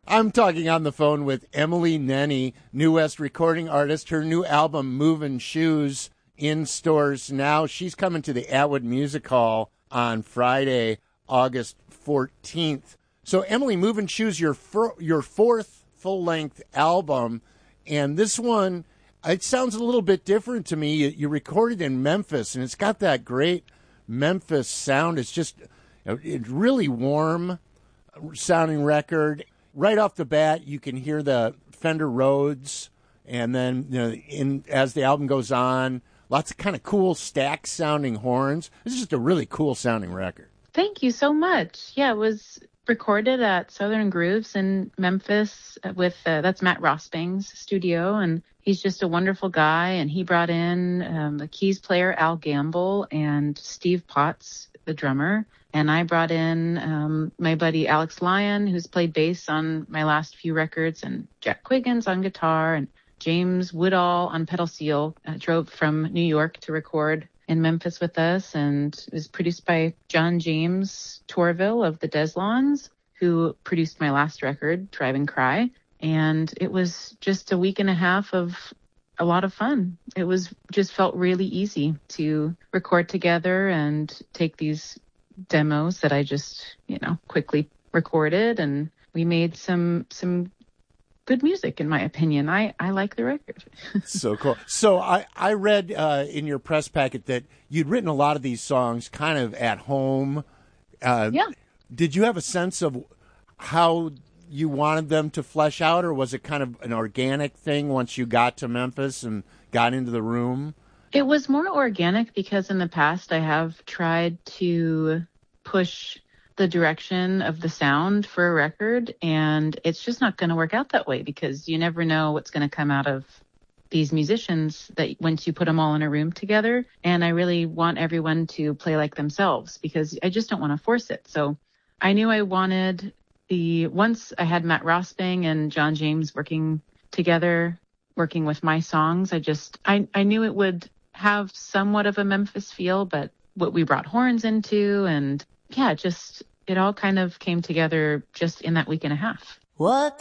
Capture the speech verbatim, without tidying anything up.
I'm talking on the phone with Emily Nenny, New West recording artist. Her new album, Movin' Shoes, in stores now. She's coming to the Atwood Music Hall on Friday, August fourteenth. So, Emily, Movin' Shoes, your fir- your fourth full-length album, and this one, it sounds a little bit different to me. You, you recorded in Memphis, and it's got that great Memphis sound. It's just it's really warm sounding record. Right off the bat, you can hear the Fender Rhodes, and then you know, in as the album goes on, lots of kind of cool stack sounding horns. This is just a really cool sounding record. Thank you so much. Yeah, it was recorded at Southern Grooves in Memphis with uh, that's Matt Rosping's studio, and he's just a wonderful guy. And he brought in um, the keys player Al Gamble and Steve Potts, the drummer. And I brought in um, my buddy Alex Lyon, who's played bass on my last few records, and Jack Quiggins on guitar, and James Woodall on pedal steel. Uh, drove from New York to record in Memphis with us, and it was produced by John James Torville of the Deslons, who produced my last record, Drive and Cry. And it was just a week and a half of a lot of fun. It was just felt really easy to record together and take these demos that I just, you know, quickly recorded, and we made some some good music, in my opinion. I, I like the record. So cool. So I, I read uh, in your press packet that you'd written a lot of these songs kind of at home. Uh, yeah. Did you have a sense of how you wanted them to flesh out, or was it kind of an organic thing once you got to Memphis and got into the room? It was more organic because in the past I have tried to push the direction of the sound for a record, and it's just not going to work out that way because you never know what's going to come out of these musicians that once you put them all in a room together. And I really want everyone to play like themselves because I just don't want to force it. So I knew I wanted the, once I had Matt Rosping and John James working together, working with my songs, I just, I, I knew it would have somewhat of a Memphis feel, but what we brought horns into, and yeah, just, it all kind of came together just in that week and a half. What